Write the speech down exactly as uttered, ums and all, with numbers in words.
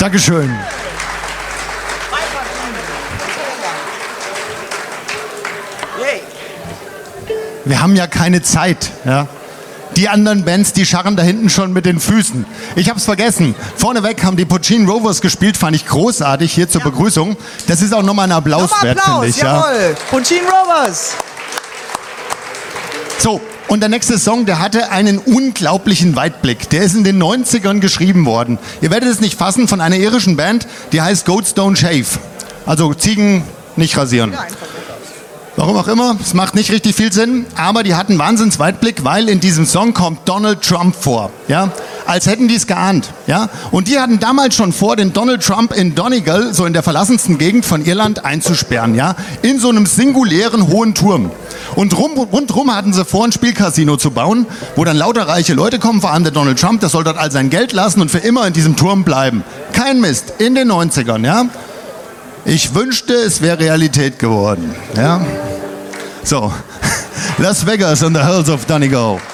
Dankeschön. Wir haben ja keine Zeit, ja. Die anderen Bands, die scharren da hinten schon mit den Füßen. Ich hab's vergessen. Vorneweg haben die Puccini Rovers gespielt, fand ich großartig hier zur ja. Begrüßung. Das ist auch nochmal ein Applaus, nochmal wert, Applaus, finde ich. Jawohl. Ja. Puccini Rovers. So, und der nächste Song, der hatte einen unglaublichen Weitblick. Der ist in den neunzigern geschrieben worden. Ihr werdet es nicht fassen, von einer irischen Band, die heißt Goats Don't Shave. Also Ziegen nicht rasieren. Ja, warum auch immer, es macht nicht richtig viel Sinn, aber die hatten Wahnsinns-Weitblick, weil in diesem Song kommt Donald Trump vor, ja, als hätten die es geahnt, ja, und die hatten damals schon vor, den Donald Trump in Donegal, so in der verlassensten Gegend von Irland, einzusperren, ja, in so einem singulären hohen Turm. Und rum, rundherum hatten sie vor, ein Spielcasino zu bauen, wo dann lauter reiche Leute kommen, vor allem der Donald Trump, der soll dort all sein Geld lassen und für immer in diesem Turm bleiben. Kein Mist, in den neunzigern, ja. Ich wünschte, es wäre Realität geworden. Ja? So, Las Vegas and the Hells of Donegal.